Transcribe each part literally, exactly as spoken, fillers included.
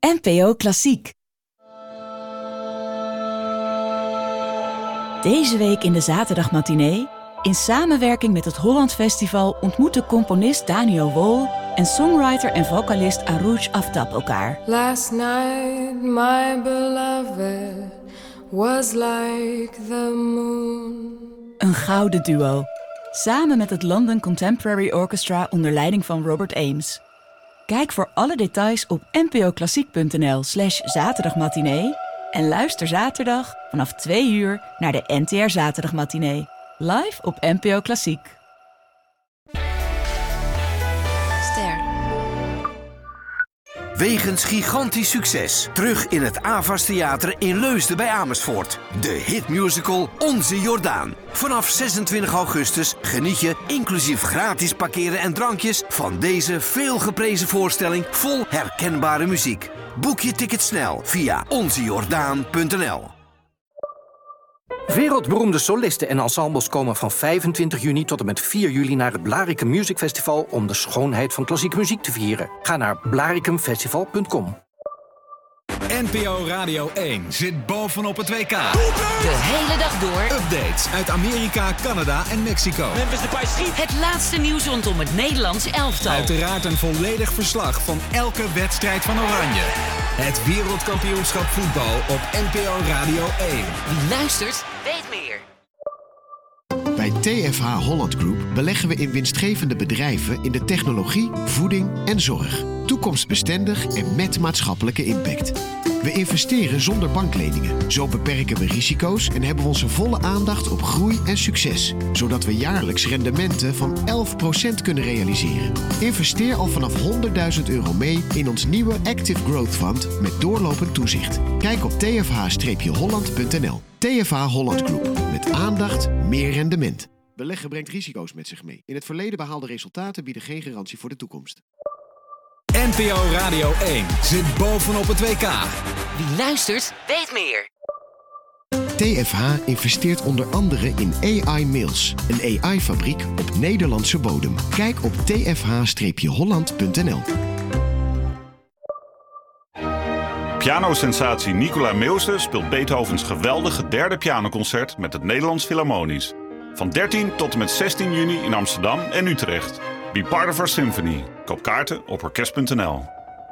N P O Klassiek. Deze week in de zaterdagmatinee, in samenwerking met het Holland Festival, ontmoeten componist Daniel Wohl en songwriter en vocalist Arouj Aftab elkaar. Last night my beloved was like the moon. Een gouden duo, samen met het London Contemporary Orchestra onder leiding van Robert Ames. Kijk voor alle details op npoklassiek.nl slash zaterdagmatinee en luister zaterdag vanaf twee uur naar de N T R Zaterdagmatinee. Live op N P O Klassiek. Ster. Wegens gigantisch succes. Terug in het Avas Theater in Leusden bij Amersfoort. De hitmusical Onze Jordaan. Vanaf zesentwintig augustus geniet je, inclusief gratis parkeren en drankjes, van deze veelgeprezen voorstelling vol herkenbare muziek. Boek je ticket snel via onze jordaan punt n l. Wereldberoemde solisten en ensembles komen van vijfentwintig juni tot en met vier juli naar het Blaricum Music Festival om de schoonheid van klassieke muziek te vieren. Ga naar blaricum festival punt com. N P O Radio één zit bovenop het W K. De hele dag door. Updates uit Amerika, Canada en Mexico. Het laatste nieuws rondom het Nederlands elftal. Uiteraard een volledig verslag van elke wedstrijd van Oranje. Het wereldkampioenschap voetbal op N P O Radio één. Wie luistert, weet meer. Bij T F H Holland Group beleggen we in winstgevende bedrijven in de technologie, voeding en zorg. Toekomstbestendig en met maatschappelijke impact. We investeren zonder bankleningen. Zo beperken we risico's en hebben we onze volle aandacht op groei en succes. Zodat we jaarlijks rendementen van elf procent kunnen realiseren. Investeer al vanaf honderdduizend euro mee in ons nieuwe Active Growth Fund met doorlopend toezicht. Kijk op t f h holland punt n l. T F H Holland Group. Met aandacht, meer rendement. Beleggen brengt risico's met zich mee. In het verleden behaalde resultaten bieden geen garantie voor de toekomst. N P O Radio één zit bovenop het W K. Wie luistert, weet meer. T F H investeert onder andere in A I Mills, een A I-fabriek op Nederlandse bodem. Kijk op t f h holland punt n l. Pianosensatie Nicola Meeuwse speelt Beethovens geweldige derde pianoconcert met het Nederlands Philharmonisch. Van dertien tot en met zestien juni in Amsterdam en Utrecht. Be part of our symphony. Koop kaarten op orkest punt n l.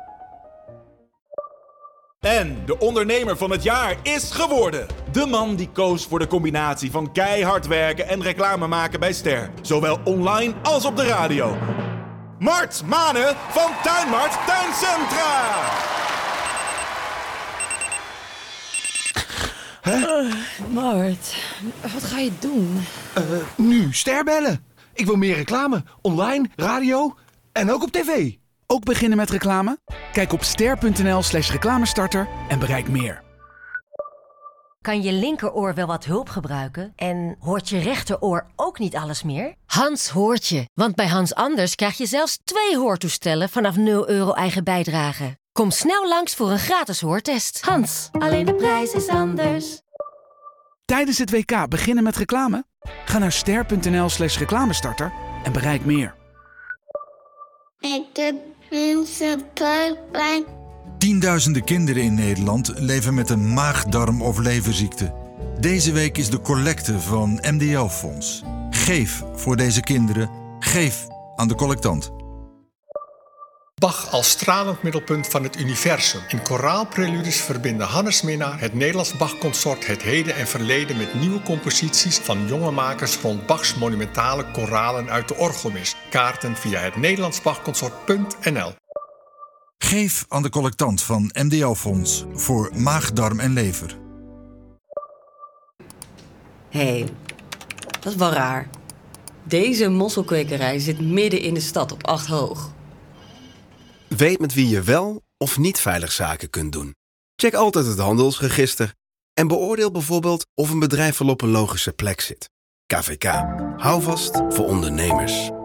En de ondernemer van het jaar is geworden. De man die koos voor de combinatie van keihard werken en reclame maken bij Ster. Zowel online als op de radio. Mart Manen van Tuinmart Tuincentra. Huh? Uh, Mart, wat ga je doen? Uh, nu Ster bellen. Ik wil meer reclame. Online, radio en ook op tv. Ook beginnen met reclame? Kijk op ster punt n l slash reclamestarter en bereik meer. Kan je linkeroor wel wat hulp gebruiken? En hoort je rechteroor ook niet alles meer? Hans hoort je. Want bij Hans Anders krijg je zelfs twee hoortoestellen vanaf nul euro eigen bijdrage. Kom snel langs voor een gratis hoortest. Hans, alleen de prijs is anders. Tijdens het W K beginnen met reclame? Ga naar ster punt n l slash reclamestarter en bereik meer. Ik heb mensen buikpijn. Tienduizenden kinderen in Nederland leven met een maag-darm- of leverziekte. Deze week is de collecte van M D L-fonds. Geef voor deze kinderen. Geef aan de collectant. Bach als stralend middelpunt van het universum. In koraalpreludes verbinden Hannes Minnaar, het Nederlands Bach-consort, het heden en verleden met nieuwe composities van jonge makers rond Bachs monumentale koralen uit de orgelmis. Kaarten via het Nederlands Bach-consort punt n l. Geef aan de collectant van M D L-fonds voor maag, darm en lever. Hé, hey, dat is wel raar. Deze mosselkwekerij zit midden in de stad op acht hoog. Weet met wie je wel of niet veilig zaken kunt doen. Check altijd het handelsregister en beoordeel bijvoorbeeld of een bedrijf wel op een logische plek zit. K V K. Hou vast voor ondernemers.